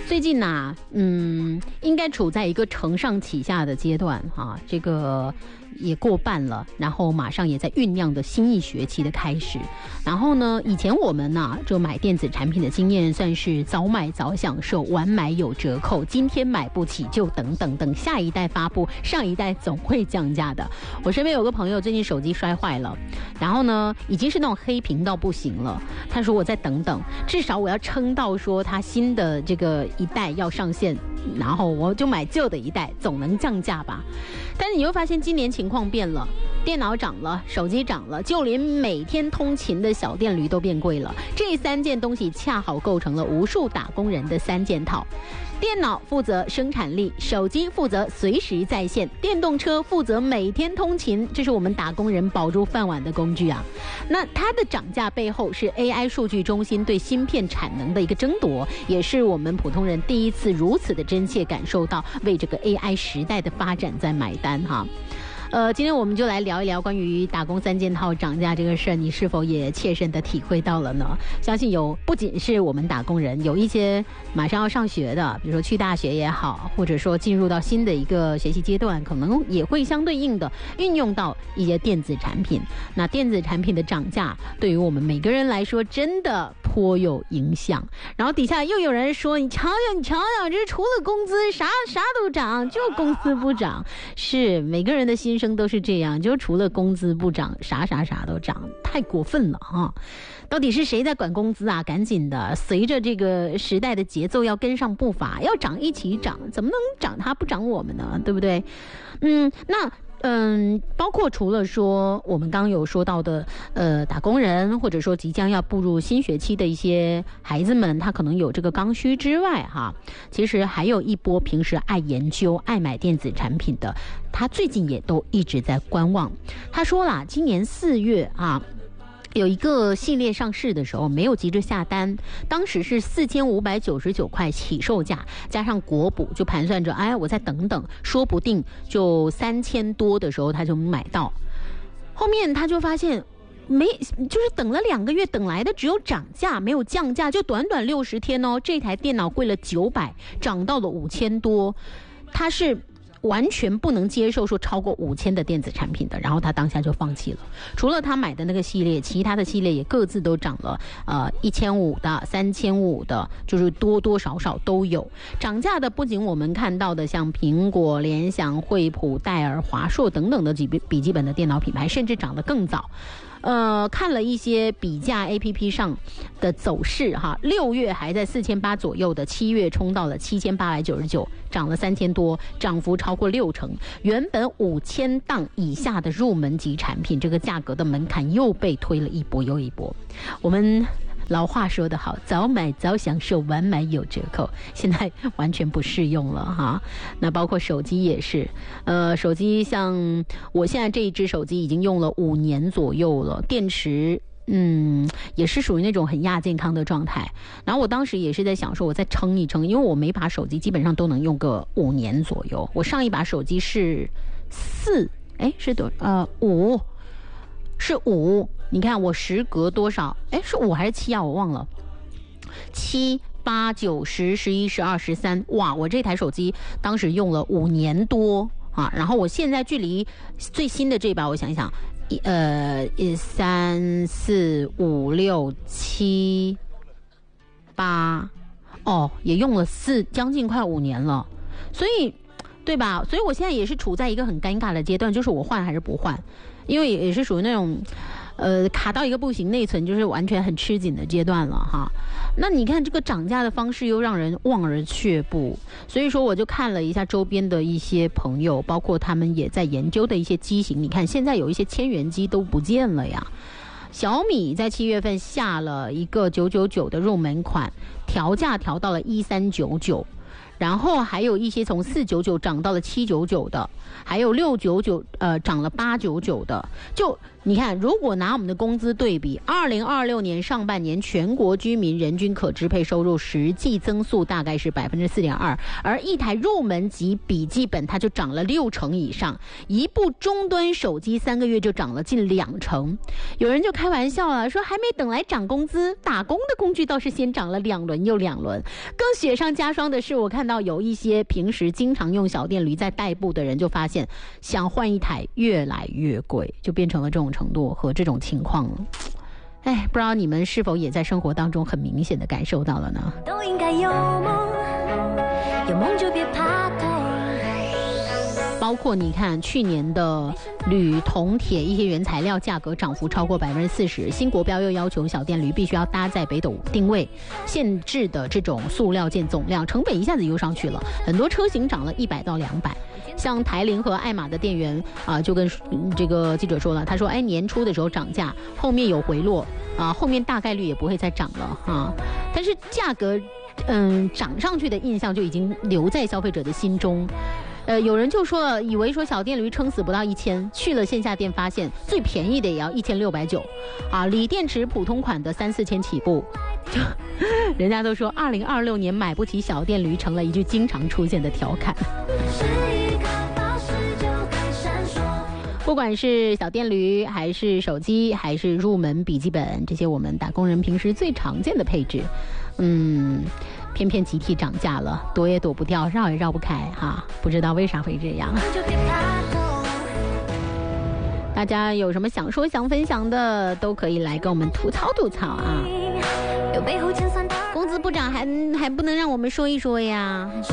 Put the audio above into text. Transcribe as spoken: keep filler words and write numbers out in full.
最近呐、啊，嗯，应该处在一个承上启下的阶段哈，这个也过半了，然后马上也在酝酿的新一学期的开始。然后呢，以前我们呢、啊、就买电子产品的经验算是早买早享受，晚买有折扣，今天买不起就等等等，下一代发布，上一代总会降价的。我身边有个朋友最近手机摔坏了，然后呢已经是那种黑屏到不行了，他说我再等等，至少我要撑到说他新的这个一代要上线，然后我就买旧的一代，总能降价吧。但是你会发现今年情况变了，电脑涨了，手机涨了，就连每天通勤的小电驴都变贵了。这三件东西恰好构成了无数打工人的三件套。电脑负责生产力，手机负责随时在线，电动车负责每天通勤，这是我们打工人保住饭碗的工具啊。那它的涨价背后是 A I 数据中心对芯片产能的一个争夺，也是我们普通人第一次如此的真切感受到为这个 A I 时代的发展在买单哈。呃，今天我们就来聊一聊关于打工三件套涨价这个事儿，你是否也切身的体会到了呢？相信有不仅是我们打工人，有一些马上要上学的，比如说去大学也好，或者说进入到新的一个学习阶段，可能也会相对应的运用到一些电子产品。那电子产品的涨价对于我们每个人来说真的颇有影响。然后底下又有人说，你瞧瞧你瞧瞧，这除了工资啥啥都涨，就工资不涨。是每个人的心声都是这样，就除了工资不涨，啥啥啥都涨，太过分了啊！到底是谁在管工资啊？赶紧的，随着这个时代的节奏要跟上步伐，要涨一起涨，怎么能涨他不涨我们呢？对不对？嗯，那嗯，包括除了说我们刚刚有说到的，呃，打工人或者说即将要步入新学期的一些孩子们，他可能有这个刚需之外，哈，其实还有一波平时爱研究、爱买电子产品的，他最近也都一直在观望。他说啦，今年四月啊。有一个系列上市的时候没有急着下单，当时是四千五百九十九块起售价，加上国补就盘算着，哎，我再等等，说不定就三千多的时候他就买到。后面他就发现没，就是等了两个月，等来的只有涨价，没有降价，就短短六十天哦，这台电脑贵了九百，涨到了五千多，他是完全不能接受说超过五千的电子产品的，然后他当下就放弃了。除了他买的那个系列，其他的系列也各自都涨了，呃，一千五的、三千五的，就是多多少少都有。涨价的不仅我们看到的像苹果、联想、惠普、戴尔、华硕等等的几笔记本的电脑品牌，甚至涨得更早。呃，看了一些比价 A P P 上的走势哈，六月还在四千八左右的，七月冲到了七千八百九十九，涨了三千多，涨幅超过六成。原本五千档以下的入门级产品，这个价格的门槛又被推了一波又一波。我们老话说得好，早买早享受，晚买有折扣，现在完全不适用了哈。那包括手机也是，呃，手机像我现在这一只手机已经用了五年左右了，电池嗯，也是属于那种很亚健康的状态。然后我当时也是在想说，我再撑一撑，因为我每把手机基本上都能用个五年左右。我上一把手机是四，哎，是多呃五。是五，你看我时隔多少？哎，是五还是七啊？我忘了。七、八、九、十、十一、十二、十三，哇！我这台手机当时用了五年多啊。然后我现在距离最新的这把，我想一想，一呃，一三四五六七八，哦，也用了四，将近快五年了。所以，对吧？所以我现在也是处在一个很尴尬的阶段，就是我换还是不换。因为也是属于那种呃卡到一个不行，内存就是完全很吃紧的阶段了哈。那你看这个涨价的方式又让人望而却步，所以说我就看了一下周边的一些朋友，包括他们也在研究的一些机型，你看现在有一些千元机都不见了呀。小米在七月份下了一个九九九的入门款，调价调到了一三九九。然后还有一些从四九九涨到了七九九的，还有六九九呃涨了八九九的，就你看，如果拿我们的工资对比，二零二六年上半年全国居民人均可支配收入实际增速大概是百分之四点二，而一台入门级笔记本它就涨了六成以上，一部终端手机三个月就涨了近两成。有人就开玩笑了，说还没等来涨工资，打工的工具倒是先涨了两轮又两轮。更雪上加霜的是，我看到有一些平时经常用小电驴在代步的人就发现，想换一台越来越贵，就变成了这种程度和这种情况了。哎，不知道你们是否也在生活当中很明显的感受到了呢？都应该有梦，有梦就别怕痛。包括你看去年的铝、铜、铁一些原材料价格涨幅超过百分之四十，新国标又要求小电驴必须要搭载北斗定位，限制的这种塑料件总量，成本一下子又上去了，很多车型涨了一百到两百。像台铃和爱玛的店员啊、呃，就跟、嗯、这个记者说了，他说：“哎，年初的时候涨价，后面有回落啊、呃，后面大概率也不会再涨了啊。但是价格嗯涨上去的印象就已经留在消费者的心中。”呃，有人就说了，以为说小电驴撑死不到一千，去了线下店发现最便宜的也要一千六百九，啊，锂电池普通款的三四千起步，就人家都说二零二六年买不起小电驴成了一句经常出现的调侃。不管是小电驴还是手机还是入门笔记本，这些我们打工人平时最常见的配置，嗯。偏偏集体涨价了，躲也躲不掉，绕也绕不开哈、啊，不知道为啥会这样。大家有什么想说想分享的，都可以来跟我们吐槽吐槽啊。工资不涨还还不能让我们说一说呀。